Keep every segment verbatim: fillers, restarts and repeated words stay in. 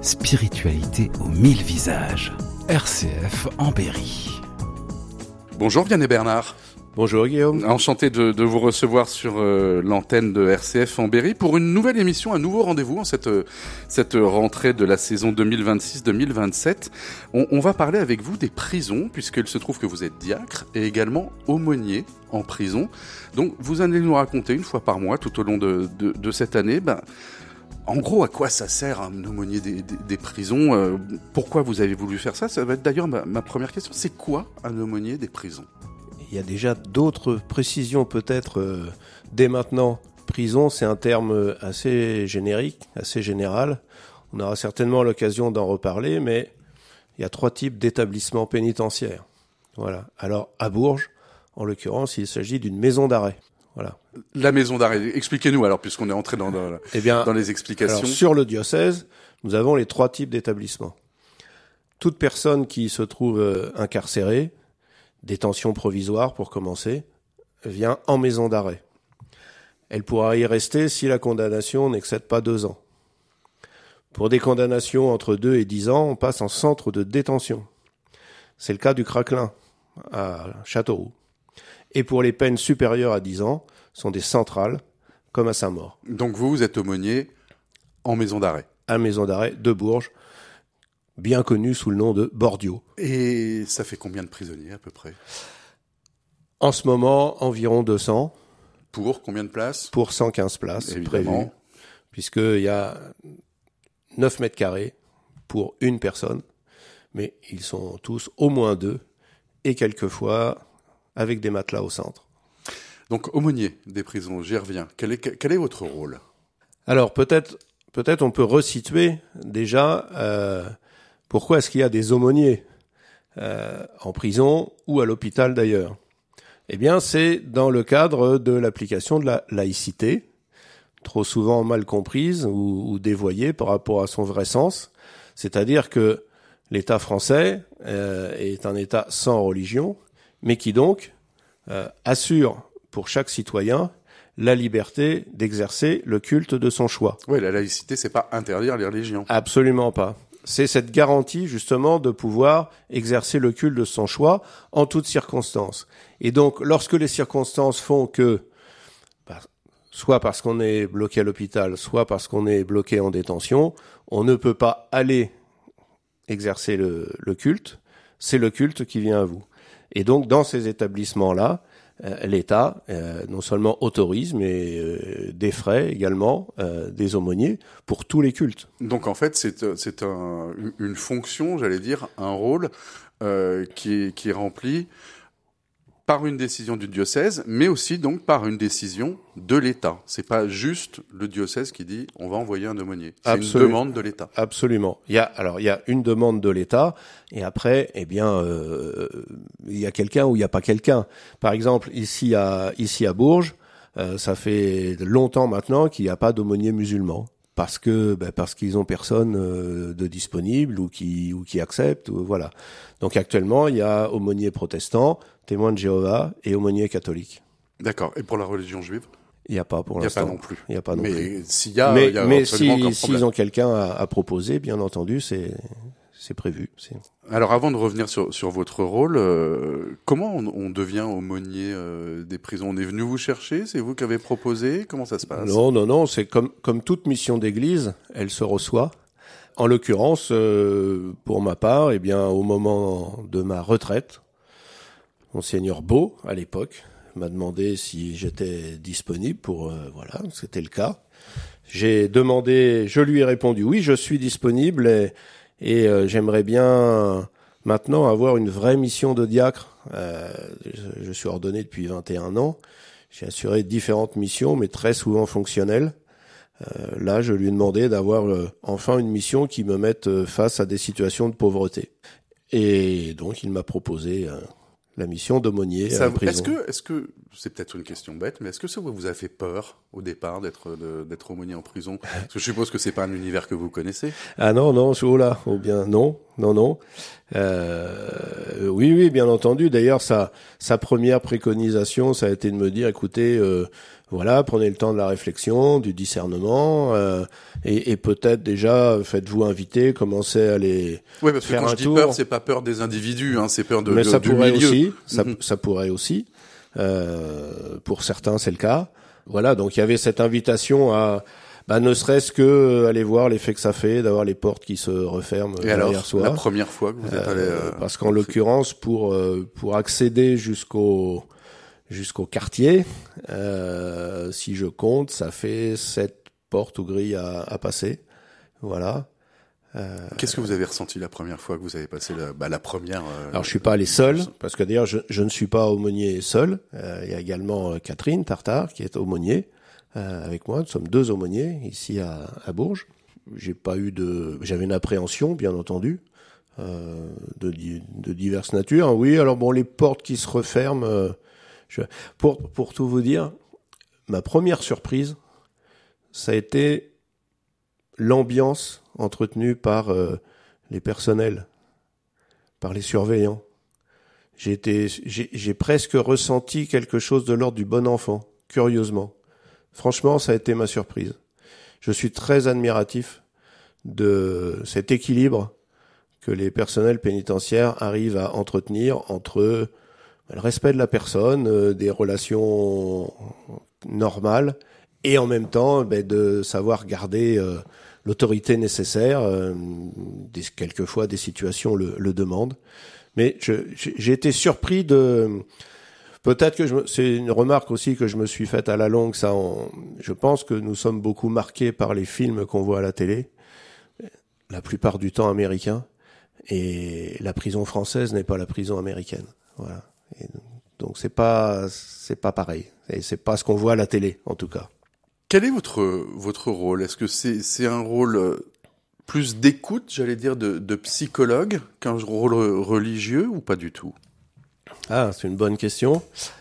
Spiritualité aux mille visages. R C F en Berry. Bonjour Vianney Bernard. Bonjour Guillaume. Enchanté de, de vous recevoir sur euh, l'antenne de R C F en Berry pour une nouvelle émission, un nouveau rendez-vous en cette, cette rentrée de la saison deux mille vingt-six deux mille vingt-sept. On, on va parler avec vous des prisons, puisqu'il se trouve que vous êtes diacre et également aumônier en prison. Donc vous allez nous raconter une fois par mois tout au long de, de, de cette année, ben, en gros, à quoi ça sert un aumônier des, des, des prisons euh, Pourquoi vous avez voulu faire ça Ça va être d'ailleurs ma, ma première question. C'est quoi un aumônier des prisons ? Il y a déjà d'autres précisions peut-être euh, dès maintenant. Prison, c'est un terme assez générique, assez général. On aura certainement l'occasion d'en reparler, mais il y a trois types d'établissements pénitentiaires. Voilà. Alors, à Bourges, en l'occurrence, il s'agit d'une maison d'arrêt. Voilà. La maison d'arrêt. Expliquez-nous alors, puisqu'on est entré dans, dans, eh bien, dans les explications. Alors, sur le diocèse, nous avons les trois types d'établissements. Toute personne qui se trouve euh, incarcérée, détention provisoire pour commencer, vient en maison d'arrêt. Elle pourra y rester si la condamnation n'excède pas deux ans. Pour des condamnations entre deux et dix ans, on passe en centre de détention. C'est le cas du Craquelin, à Châteauroux. Et pour les peines supérieures à dix ans, sont des centrales, comme à Saint-Maur. Donc vous, vous êtes aumônier en maison d'arrêt. À maison d'arrêt de Bourges, bien connu sous le nom de Bordio. Et ça fait combien de prisonniers à peu près ? En ce moment, environ deux cents. Pour combien de places ? Pour cent quinze places évidemment, prévues, puisqu'il y a neuf mètres carrés pour une personne, mais ils sont tous au moins deux, et quelquefois avec des matelas au centre. Donc aumônier des prisons, j'y reviens. Quel est, quel est votre rôle ? Alors peut-être, peut-être on peut resituer déjà... Euh, Pourquoi est-ce qu'il y a des aumôniers euh, en prison ou à l'hôpital d'ailleurs ? Eh bien, c'est dans le cadre de l'application de la laïcité, trop souvent mal comprise ou, ou dévoyée par rapport à son vrai sens. C'est-à-dire que l'État français euh, est un État sans religion, mais qui donc euh, assure pour chaque citoyen la liberté d'exercer le culte de son choix. Oui, la laïcité, c'est pas interdire les religions. Absolument pas. C'est cette garantie, justement, de pouvoir exercer le culte de son choix en toutes circonstances. Et donc, lorsque les circonstances font que, bah, soit parce qu'on est bloqué à l'hôpital, soit parce qu'on est bloqué en détention, on ne peut pas aller exercer le, le culte, c'est le culte qui vient à vous. Et donc, dans ces établissements-là, euh, l'État euh, non seulement autorise, mais euh, défraie également euh, des aumôniers pour tous les cultes. Donc en fait, c'est, c'est un, une fonction, j'allais dire, un rôle euh, qui est, qui est rempli par une décision du diocèse, mais aussi donc par une décision de l'État. C'est pas juste le diocèse qui dit on va envoyer un aumônier. C'est Absolument. Une demande de l'État. Absolument. Il y a alors il y a une demande de l'État et après eh bien euh, il y a quelqu'un ou il y a pas quelqu'un. Par exemple ici à ici à Bourges, euh, ça fait longtemps maintenant qu'il n'y a pas d'aumônier musulman. Parce que ben parce qu'ils ont personne euh, de disponible ou qui ou qui accepte ou, voilà. Donc actuellement il y a aumônier protestant, témoin de Jéhovah et aumônier catholique. D'accord. Et pour la religion juive ? Il n'y a pas pour l'instant. Il n'y a pas non plus. Il n'y a pas non mais plus. S'il y a, mais il y a mais absolument si, aucun s'ils problème. ont quelqu'un à, à proposer, bien entendu, c'est c'est prévu. C'est... Alors avant de revenir sur, sur votre rôle, euh, comment on, on devient aumônier euh, des prisons ? On est venu vous chercher ? C'est vous qui avez proposé ? Comment ça se passe ? Non, non, non. C'est comme comme toute mission d'église, elle se reçoit. En l'occurrence, euh, pour ma part, eh bien, au moment de ma retraite, Monseigneur Beau, à l'époque, m'a demandé si j'étais disponible pour, euh, voilà, c'était le cas. J'ai demandé, je lui ai répondu oui, je suis disponible et, et euh, j'aimerais bien maintenant avoir une vraie mission de diacre. Euh, je, je suis ordonné depuis vingt et un ans. J'ai assuré différentes missions, mais très souvent fonctionnelles. Euh, là, je lui ai demandé d'avoir euh, enfin une mission qui me mette euh, face à des situations de pauvreté. Et donc, il m'a proposé euh, la mission d'aumônier à la prison. Est-ce que, est-ce que, c'est peut-être une question bête, mais est-ce que ça vous a fait peur au départ d'être, de, d'être aumônier en prison ? Parce que je suppose que c'est pas un univers que vous connaissez. Ah non, non, oh là, oh bien, non, non, non. Euh, oui, oui, bien entendu. D'ailleurs, sa, sa première préconisation, ça a été de me dire, écoutez, euh, Voilà, prenez le temps de la réflexion, du discernement, euh, et, et peut-être déjà faites-vous inviter, commencez à les oui, parce faire que quand un je dis tour. peur, c'est pas peur des individus, hein, c'est peur de, Mais de ça du pourrait milieu. aussi, ça, Mm-hmm. ça pourrait aussi. Euh, pour certains, c'est le cas. Voilà, donc il y avait cette invitation à, bah, ne serait-ce que euh, aller voir l'effet que ça fait d'avoir les portes qui se referment Et derrière alors, soi. la première fois que vous êtes allé, Euh, euh, parce qu'en l'occurrence, pour euh, pour accéder jusqu'au jusqu'au quartier, euh, si je compte, ça fait sept portes ou grilles à, à passer. Voilà. Euh, Qu'est-ce que vous avez ressenti la première fois que vous avez passé la, bah, la première euh, alors je suis pas allé seul, parce que d'ailleurs je, je ne suis pas aumônier seul. Euh, il y a également euh, Catherine Tartare qui est aumônier euh, avec moi. Nous sommes deux aumôniers ici à, à Bourges. J'ai pas eu de, j'avais une appréhension bien entendu euh, de, de diverses natures. Oui, alors bon, les portes qui se referment. Euh, je, pour pour tout vous dire, ma première surprise, ça a été l'ambiance entretenue par euh, les personnels, par les surveillants. J'ai été, j'ai, j'ai presque ressenti quelque chose de l'ordre du bon enfant, curieusement. Franchement, ça a été ma surprise. Je suis très admiratif de cet équilibre que les personnels pénitentiaires arrivent à entretenir entre le respect de la personne, euh, des relations normales, et en même temps ben, de savoir garder euh, l'autorité nécessaire. Euh, des, quelquefois, des situations le, le demandent. Mais je, j'ai été surpris de... Peut-être que je me, c'est une remarque aussi que je me suis faite à la longue. Ça, on, je pense que nous sommes beaucoup marqués par les films qu'on voit à la télé, la plupart du temps américains, et la prison française n'est pas la prison américaine. Voilà. Et donc c'est pas, c'est pas pareil. Et c'est pas ce qu'on voit à la télé, en tout cas. Quel est votre votre rôle? Est-ce que c'est c'est un rôle plus d'écoute, j'allais dire, de, de psychologue, qu'un rôle religieux, ou pas du tout? Ah, c'est une bonne question.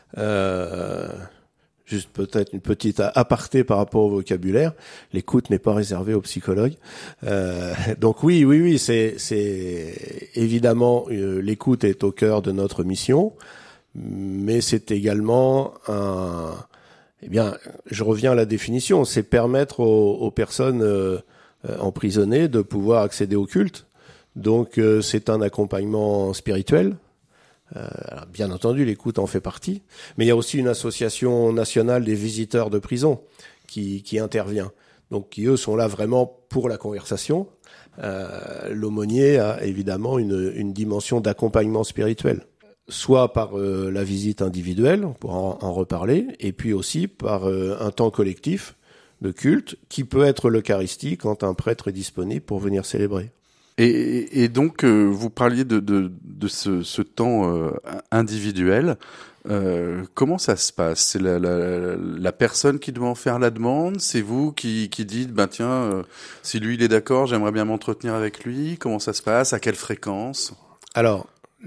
Euh, juste peut-être une petite aparté par rapport au vocabulaire. L'écoute n'est pas réservée aux psychologues. Euh, donc oui, oui, oui, c'est, c'est évidemment euh, l'écoute est au cœur de notre mission, mais c'est également un. Eh bien, je reviens à la définition. C'est permettre aux, aux personnes euh, emprisonnées de pouvoir accéder au culte. Donc euh, c'est un accompagnement spirituel. Euh, alors, bien entendu, l'écoute en fait partie, mais il y a aussi une association nationale des visiteurs de prison qui, qui intervient. Donc, qui eux sont là vraiment pour la conversation. Euh, l'aumônier a évidemment une, une dimension d'accompagnement spirituel, soit par euh, la visite individuelle, on pourra en, en reparler, et puis aussi par euh, un temps collectif de culte qui peut être l'Eucharistie quand un prêtre est disponible pour venir célébrer. Et, et donc, euh, vous parliez de, de, de ce, ce temps euh, individuel. Euh, comment ça se passe? C'est la, la, la personne qui doit en faire la demande? C'est vous qui, qui dites, ben tiens, euh, si lui il est d'accord, j'aimerais bien m'entretenir avec lui. Comment ça se passe? À quelle fréquence? Alors,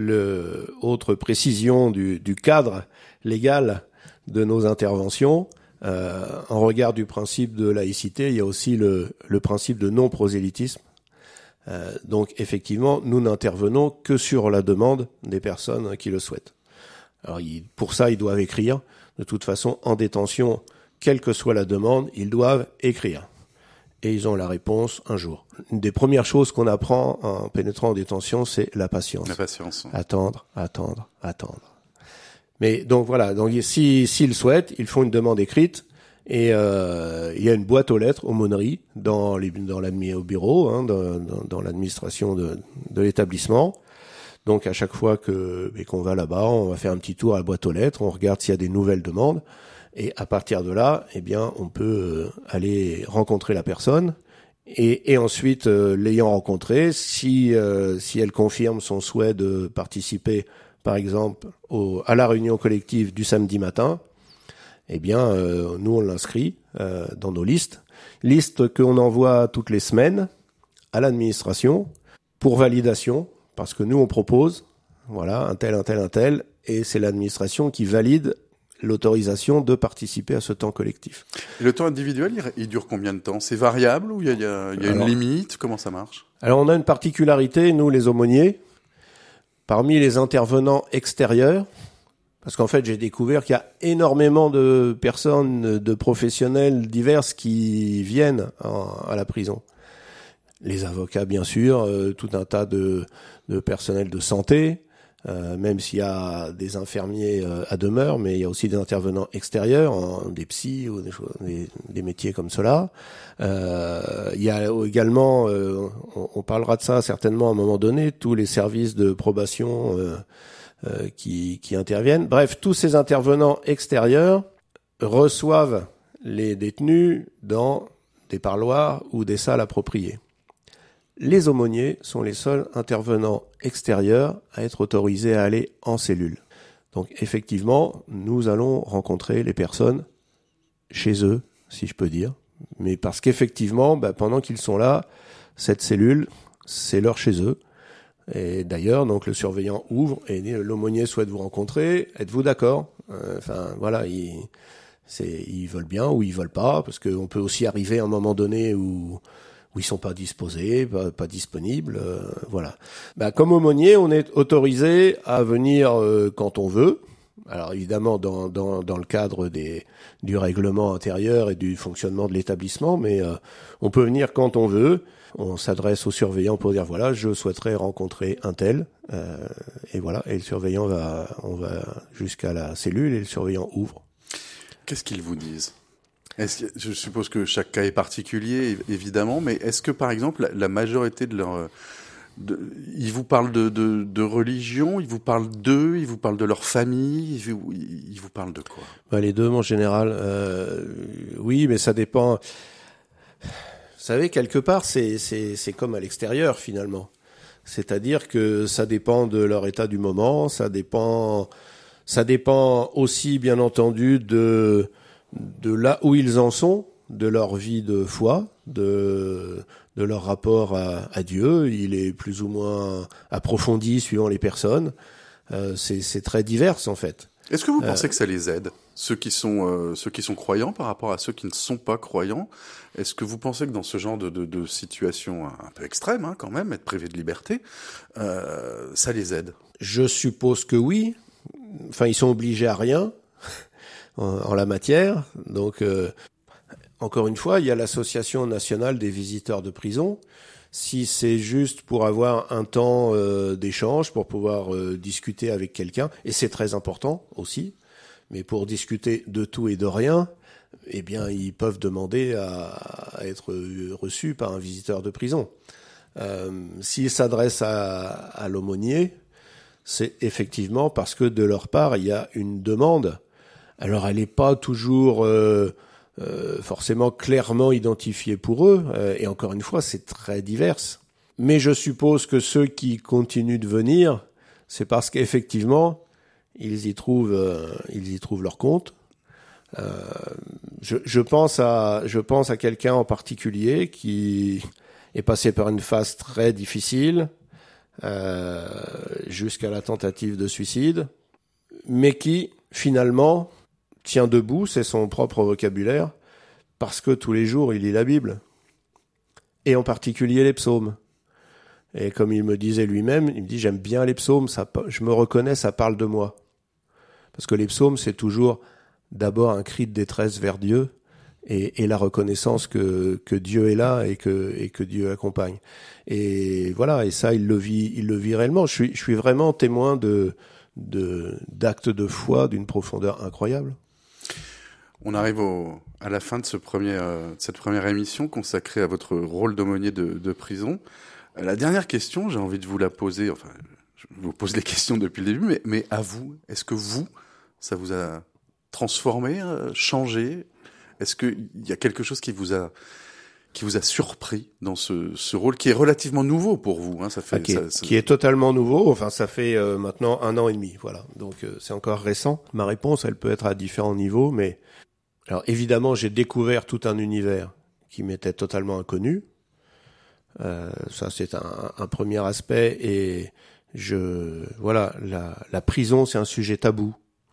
le autre précision du, du cadre légal de nos interventions, euh, en regard du principe de laïcité, il y a aussi le, le principe de non-prosélytisme. Euh, donc effectivement, nous n'intervenons que sur la demande des personnes qui le souhaitent. Alors ils, pour ça, ils doivent écrire. De toute façon, en détention, quelle que soit la demande, ils doivent écrire. Et ils ont la réponse un jour. Une des premières choses qu'on apprend en pénétrant en détention, c'est la patience. La patience. Attendre, attendre, attendre. Mais donc voilà, donc si, s'ils souhaitent, ils font une demande écrite. Et euh, il y a une boîte aux lettres, aumônerie, dans, les, dans l'admi, au bureau, hein, dans, dans, dans l'administration de, de l'établissement. Donc à chaque fois que et qu'on va là-bas, on va faire un petit tour à la boîte aux lettres, on regarde s'il y a des nouvelles demandes. Et à partir de là, eh bien, on peut aller rencontrer la personne. Et, et ensuite, euh, l'ayant rencontrée, si, euh, si elle confirme son souhait de participer, par exemple, au, à la réunion collective du samedi matin, eh bien, euh, nous, on l'inscrit euh, dans nos listes. Listes qu'on envoie toutes les semaines à l'administration pour validation, parce que nous, on propose, voilà, un tel, un tel, un tel, et c'est l'administration qui valide l'autorisation de participer à ce temps collectif. Et le temps individuel, il, il dure combien de temps? C'est variable ou il y a, il y a, il y a alors, une limite? Comment ça marche? Alors, on a une particularité, nous, les aumôniers, parmi les intervenants extérieurs, Parce qu'en fait, j'ai découvert qu'il y a énormément de personnes, de professionnels diverses qui viennent en, à la prison. Les avocats, bien sûr, euh, tout un tas de, de personnel de santé, euh, même s'il y a des infirmiers euh, à demeure, mais il y a aussi des intervenants extérieurs, en, des psys ou des, choses, des, des métiers comme cela. Euh, il y a également, euh, on, on parlera de ça certainement à un moment donné, tous les services de probation euh, euh, qui, qui interviennent. Bref, tous ces intervenants extérieurs reçoivent les détenus dans des parloirs ou des salles appropriées. Les aumôniers sont les seuls intervenants extérieurs à être autorisés à aller en cellule. Donc effectivement, nous allons rencontrer les personnes chez eux, si je peux dire. Mais parce qu'effectivement, bah, pendant qu'ils sont là, cette cellule, c'est leur chez eux. Et d'ailleurs, donc le surveillant ouvre et dit l'aumônier souhaite vous rencontrer. Êtes-vous d'accord ? euh, Enfin voilà, ils, c'est, ils veulent bien ou ils veulent pas, parce qu'on peut aussi arriver à un moment donné où où ils sont pas disposés, pas, pas disponibles, euh, voilà. Bah, comme aumônier, on est autorisé à venir euh, quand on veut. Alors évidemment dans dans dans le cadre des du règlement intérieur et du fonctionnement de l'établissement, mais euh, on peut venir quand on veut. On s'adresse au surveillant pour dire voilà, je souhaiterais rencontrer un tel, euh, et voilà, et le surveillant va, on va jusqu'à la cellule et le surveillant ouvre. Qu'est-ce qu'ils vous disent ? Est-ce que, je suppose que chaque cas est particulier, évidemment, mais est-ce que, par exemple, la, la majorité de leur... De, ils vous parlent de, de, de religion, ils vous parlent d'eux, ils vous parlent de leur famille, ils vous, ils vous parlent de quoi ? Bah, les deux, en général. Euh, oui, mais ça dépend... Vous savez, quelque part, c'est, c'est, c'est comme à l'extérieur, finalement. C'est-à-dire que ça dépend de leur état du moment, ça dépend, ça dépend aussi, bien entendu, de... de là où ils en sont, de leur vie de foi, de de leur rapport à, à Dieu. Il est plus ou moins approfondi suivant les personnes. Euh, c'est, c'est très divers en fait. Est-ce que vous euh, pensez que ça les aide, ceux qui sont euh, ceux qui sont croyants par rapport à ceux qui ne sont pas croyants ? Est-ce que vous pensez que dans ce genre de de, de situation un peu extrême, hein, quand même, être privé de liberté, euh, ça les aide ? Je suppose que oui. Enfin, ils sont obligés à rien en la matière. Donc, euh, encore une fois, il y a l'Association nationale des visiteurs de prison. Si c'est juste pour avoir un temps euh, d'échange, pour pouvoir euh, discuter avec quelqu'un, et c'est très important aussi, mais pour discuter de tout et de rien, eh bien, ils peuvent demander à, à être reçus par un visiteur de prison. Euh, s'ils s'adressent à, à l'aumônier, c'est effectivement parce que de leur part, il y a une demande. Alors, elle n'est pas toujours euh, euh, forcément clairement identifiée pour eux, euh, et encore une fois, c'est très divers. Mais je suppose que ceux qui continuent de venir, c'est parce qu'effectivement, ils y trouvent, euh, ils y trouvent leur compte. Euh, je, je pense à, je pense à quelqu'un en particulier qui est passé par une phase très difficile, euh, jusqu'à la tentative de suicide, mais qui finalement tient debout, c'est son propre vocabulaire, parce que tous les jours il lit la Bible, et en particulier les psaumes. Et comme il me disait lui-même, il me dit j'aime bien les psaumes, ça, je me reconnais, ça parle de moi. Parce que les psaumes, c'est toujours d'abord un cri de détresse vers Dieu, et, et la reconnaissance que, que Dieu est là et que, et que Dieu accompagne. Et voilà, et ça il le vit, il le vit réellement. Je suis, je suis vraiment témoin de, de, d'actes de foi d'une profondeur incroyable. On arrive au, à la fin de, ce premier, euh, de cette première émission consacrée à votre rôle d'aumônier de, de prison. La dernière question, j'ai envie de vous la poser, enfin, je vous pose les questions depuis le début, mais, mais à vous, est-ce que vous, ça vous a transformé, euh, changé ? Est-ce qu'il y a quelque chose qui vous a, qui vous a surpris dans ce, ce rôle qui est relativement nouveau pour vous, hein, ça fait, ah, qui, est, ça, ça... qui est totalement nouveau, enfin ça fait euh, maintenant un an et demi, voilà, donc euh, c'est encore récent. Ma réponse, elle peut être à différents niveaux, mais alors évidemment, j'ai découvert tout un univers qui m'était totalement inconnu. Euh, ça, c'est un, un premier aspect. Et je, voilà, la, la prison, c'est un sujet tabou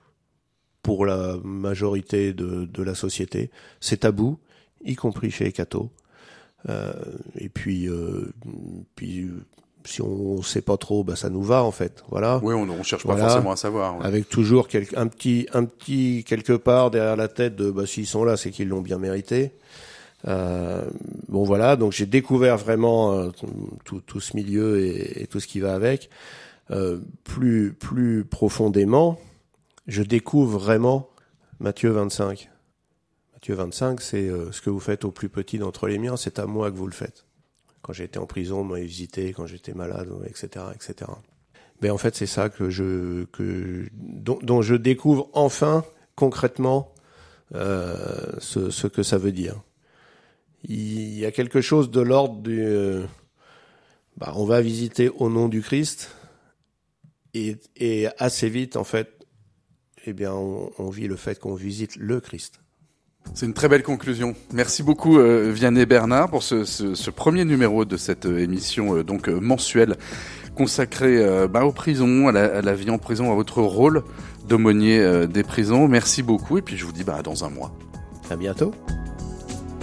pour la majorité de, de la société. C'est tabou, y compris chez les cathos. Euh, et puis, euh, puis, si on sait pas trop, bah ça nous va en fait. Voilà. Oui, on, on cherche voilà. pas forcément à savoir. Ouais. Avec toujours quel, un petit, un petit quelque part derrière la tête de, bah s'ils sont là, c'est qu'ils l'ont bien mérité. Euh, bon voilà, donc j'ai découvert vraiment euh, tout, tout ce milieu et, et tout ce qui va avec. Euh, plus, plus profondément, je découvre vraiment Matthieu vingt-cinq. Matthieu vingt-cinq, c'est euh, ce que vous faites au plus petit d'entre les miens, c'est à moi que vous le faites. Quand j'étais en prison, on m'avait visité, quand j'étais malade, et cetera, et cetera. Mais en fait, c'est ça que je, que, dont, dont je découvre enfin concrètement euh, ce, ce que ça veut dire. Il y a quelque chose de l'ordre du, euh, bah, on va visiter au nom du Christ, et, et assez vite, en fait, eh bien, on, on vit le fait qu'on visite le Christ. C'est une très belle conclusion. Merci beaucoup euh, Vianney Bernard pour ce, ce, ce premier numéro de cette euh, émission euh, donc euh, mensuelle consacrée euh, bah, aux prisons, à la, à la vie en prison, à votre rôle d'aumônier euh, des prisons. Merci beaucoup et puis je vous dis bah, à dans un mois. À bientôt.